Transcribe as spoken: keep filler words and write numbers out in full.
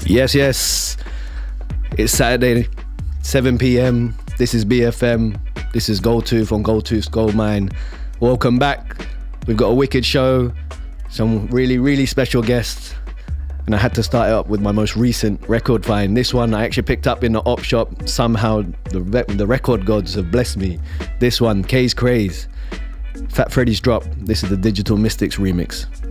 Yes, yes. It's Saturday, seven p.m. This is B F M. This is Goldtooth on Goldtooth's Gold Mine. Welcome back. We've got a wicked show, some really, really special guests. And I had to start it up with my most recent record find. This one I actually picked up in the op shop. Somehow the, re- the record gods have blessed me. This one, K's Craze. Fat Freddy's drop. This is the Digital Mystics remix.